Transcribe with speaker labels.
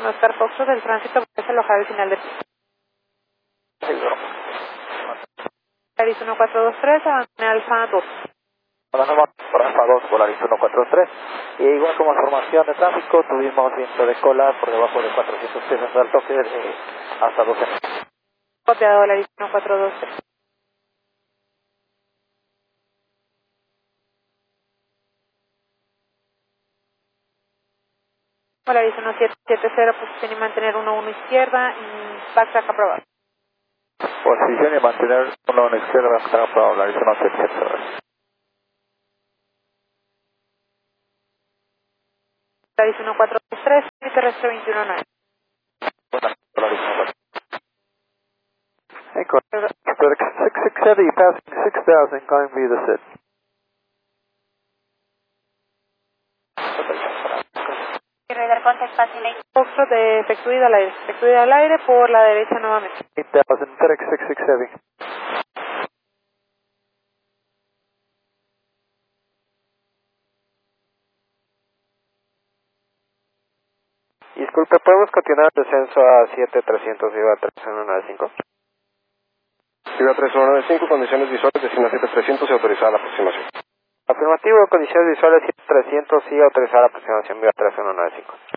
Speaker 1: Oscar Foxtrot del tránsito es alojar al final de Polaris 1423 a Alfa 2.
Speaker 2: Para Alfa 2, Polaris 1423. Y igual como formación de tráfico, tuvimos viento de cola por debajo de 400 pies hasta el toque hasta 12.
Speaker 1: Copiado Polaris 1423. Polaris 1770, posición y mantener 1-1 izquierda, backtrack aprobado.
Speaker 2: Posición y mantener 1-1 izquierda, backtrack aprobado, Polaris 1770.
Speaker 1: Polaris 1423 y terrestre 219.
Speaker 2: Polaris 1423. Hey, correct. 6670, passing 6000, going via the set.
Speaker 1: Radar contact passing lane. Foxtrot de efectuida al aire por la derecha nuevamente.
Speaker 2: 8000, FedEx 6670. Disculpe, ¿podemos continuar el descenso a 7300 Viva 3195?
Speaker 3: Viva 3195, condiciones visuales, destino 7300 y autorizada la aproximación.
Speaker 2: Afirmativo, condiciones visuales 7300 y autorizada la aproximación Viva 3195.